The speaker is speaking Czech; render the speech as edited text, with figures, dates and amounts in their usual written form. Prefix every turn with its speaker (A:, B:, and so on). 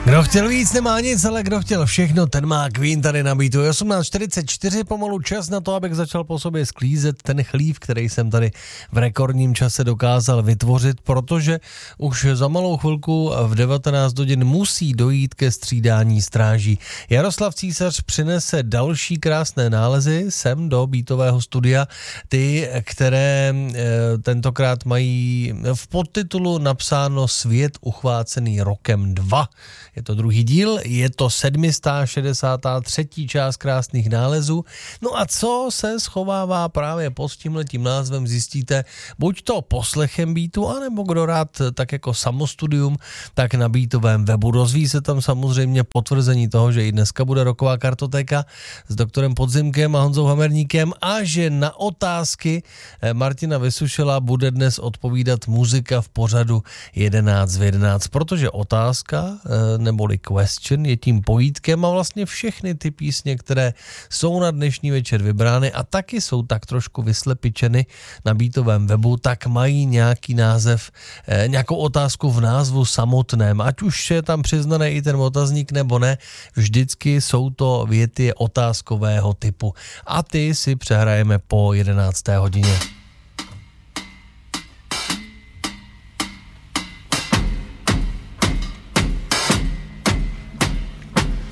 A: Kdo chtěl víc, nemá nic, ale kdo chtěl všechno, ten má Queen tady na beatu. Je 18:44, pomalu čas na to, abych začal po sobě sklízet ten chlív, který jsem tady v rekordním čase dokázal vytvořit, protože už za malou chvilku v 19 hodin musí dojít ke střídání stráží. Jaroslav Císař přinese další krásné nálezy sem do beatového studia, ty, které tentokrát mají v podtitulu napsáno Svět uchvácený rokem 2. Je to druhý díl, je to 763. část krásných nálezů. No a co se schovává právě pod tímhletím názvem, zjistíte buď to poslechem beatu, anebo kdo rád tak jako samostudium, tak na beatovém webu. Dozví se tam samozřejmě potvrzení toho, že i dneska bude roková kartotéka s doktorem Podzimkem a Honzou Hamerníkem a že na otázky Martina Vysušela bude dnes odpovídat muzika v pořadu 11 v 11, protože otázka neboli question je tím pojítkem a vlastně všechny ty písně, které jsou na dnešní večer vybrány a taky jsou tak trošku vyslepičeny na beatovém webu, tak mají nějaký název, nějakou otázku v názvu samotném. Ať už je tam přiznaný i ten otazník nebo ne, vždycky jsou to věty otázkového typu. A ty si přehrajeme po 11. hodině.